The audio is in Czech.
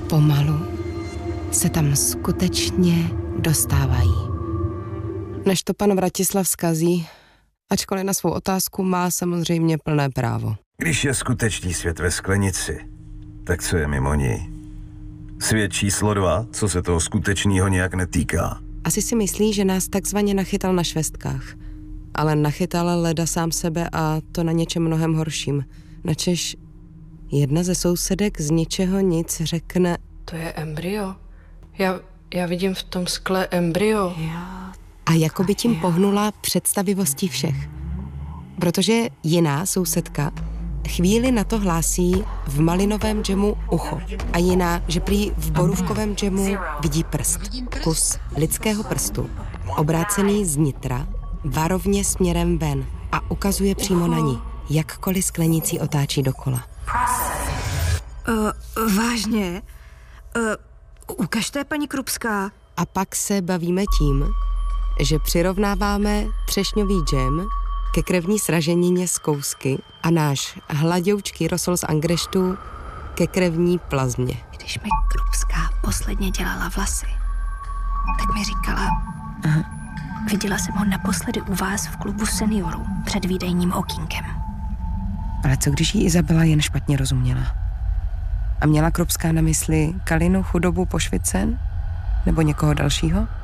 pomalu se tam skutečně dostávají. Než to pan Vratislav zkazí, ačkoliv na svou otázku má samozřejmě plné právo. Když je skutečný svět ve sklenici, tak co je mimo ní? Svět číslo 2, co se toho skutečného nějak netýká. Asi si myslí, že nás takzvaně nachytal na švestkách. Ale nachytal leda sám sebe a to na něčem mnohem horším. Načež jedna ze sousedek z ničeho nic řekne... To je embryo? Já vidím v tom skle embryo. A jako by tím pohnula představivostí všech. Protože jiná sousedka chvíli na to hlásí v malinovém džemu ucho a jiná, že prý v borůvkovém džemu vidí prst. Kus lidského prstu, obrácený z nitra, varovně směrem ven a ukazuje přímo na ní, jakkoliv sklenicí otáčí dokola. Vážně? Ukažte, paní Krupská. A pak se bavíme tím, že přirovnáváme třešňový džem ke krevní sraženině z kousky a náš hladoučký rosol z angreštu ke krevní plazmě. Když mi Krupská posledně dělala vlasy, tak mi říkala, viděla jsem ho naposledy u vás v klubu seniorů před výdejním okýnkem. Ale co když jí Izabela jen špatně rozuměla? A měla Krupská na mysli Kalinu chudobu Pošvicen? Nebo někoho dalšího?